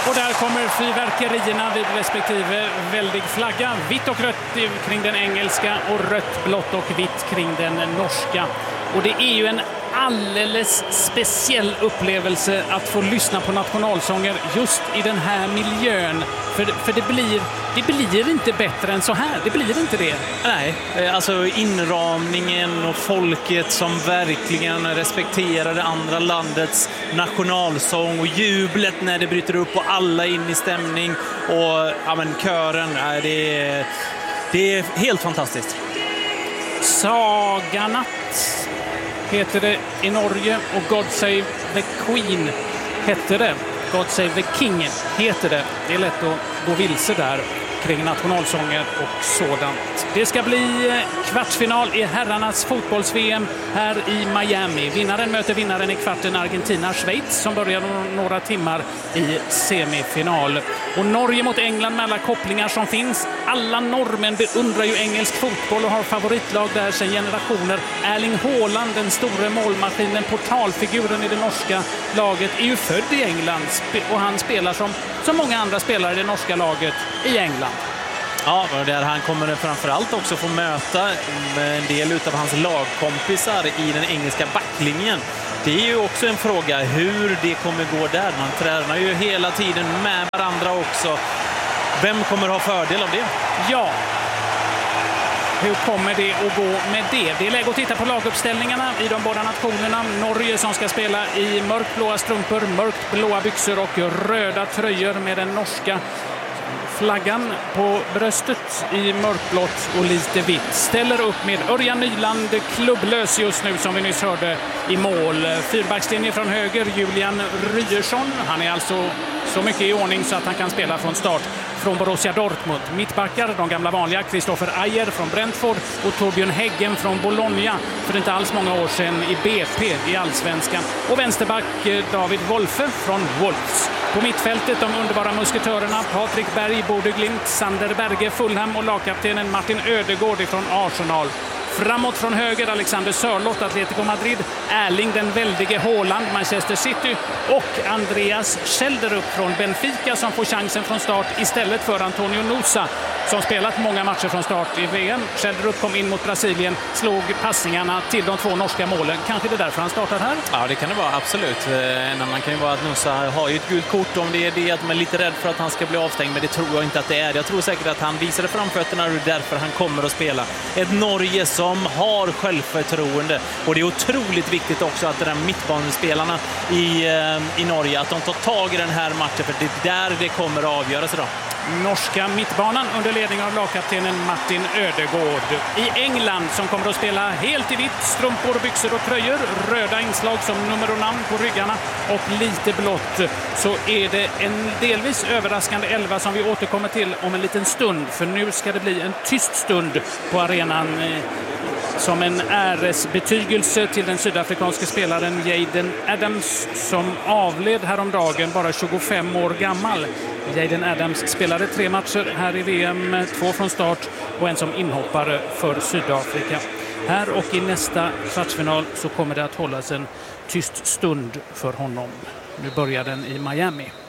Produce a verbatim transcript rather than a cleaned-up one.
Och där kommer fyrverkerierna vid respektive väldig flagga. Vitt och rött kring den engelska och rött, blått och vitt kring den norska. Och det är ju en alldeles speciell upplevelse att få lyssna på nationalsånger just i den här miljön. För, för det, blir, det blir inte bättre än så här. Det blir inte det. Nej, alltså inramningen och folket som verkligen respekterar det andra landets nationalsång och jublet när det bryter upp och alla in i stämning. Och ja, men kören, det är, det är helt fantastiskt. Saganatt heter det i Norge och God Save the Queen heter det. God Save the King heter det. Det är lätt att gå vilse där kring nationalsånger och sådant. Det ska bli kvartsfinal i herrarnas fotbolls-V M här i Miami. Vinnaren möter vinnaren i kvarten Argentina-Schweiz som börjar några timmar i semifinal. Och Norge mot England med alla kopplingar som finns. Alla norrmän beundrar ju engelsk fotboll och har favoritlag där sedan generationer. Erling Haaland, den stora målmaskinen, portalfiguren i det norska laget, är ju född i England och han spelar som, som många andra spelare i det norska laget i England. Ja, där han kommer framförallt också få möta en del av hans lagkompisar i den engelska backlinjen. Det är ju också en fråga hur det kommer gå där. Man tränar ju hela tiden med varandra också. Vem kommer ha fördel av det? Ja, hur kommer det att gå med det? Det är läge att titta på laguppställningarna i de båda nationerna. Norge som ska spela i mörkblåa strumpor, mörkt blåa byxor och röda tröjor med den norska flaggan på bröstet i mörkblått och lite vitt. Ställer upp med Örjan Nyland, klubblös just nu som vi nyss hörde i mål. Fyrbackslinje från höger, Julian Ryerson. Han är alltså så mycket i ordning så att han kan spela från start från Borussia Dortmund. Mittbackar, de gamla vanliga, Christopher Ayer från Brentford och Torbjörn Häggen från Bologna för inte alls många år sedan i B P i Allsvenskan. Och vänsterback David Wolfe från Wolves. På mittfältet de underbara musketörerna Patrik Berg, Bodø Glimt, Sander Berge, Fulham och lagkaptenen Martin Ödegård från Arsenal. Framåt från höger Alexander Sörloth, Atletico Madrid, Erling den väldige Haaland, Manchester City och Andreas Schelderup från Benfica som får chansen från start istället för Antonio Nusa som spelat många matcher från start i V M. Schelderup kom in mot Brasilien, slog passningarna till de två norska målen. Kanske det är därför han startar här? Ja, det kan det vara, absolut. En annan kan ju vara att Nusa har ju ett gult kort om det är det att man är lite rädd för att han ska bli avstängd, men det tror jag inte att det är. Jag tror säkert att han visade framfötterna och därför han kommer att spela. Ett Norge som har självförtroende och det är otroligt viktigt också att de där mittbanespelarna i, i Norge, att de tar tag i den här matchen för det är där det kommer att avgöras idag. Norska mittbanan under ledning av lagkaptenen Martin Ödegård. I England som kommer att spela helt i vitt, strumpor, byxor och tröjor, röda inslag som nummer och namn på ryggarna och lite blått, så är det en delvis överraskande elva som vi återkommer till om en liten stund, för nu ska det bli en tyst stund på arenan som en äresbetygelse till den sydafrikanske spelaren Jaden Adams som avled häromdagen, bara tjugofem år gammal. Jaden Adams spelade tre matcher här i V M, två från start och en som inhoppare för Sydafrika. Här och i nästa kvartsfinal så kommer det att hållas en tyst stund för honom. Nu börjar den i Miami.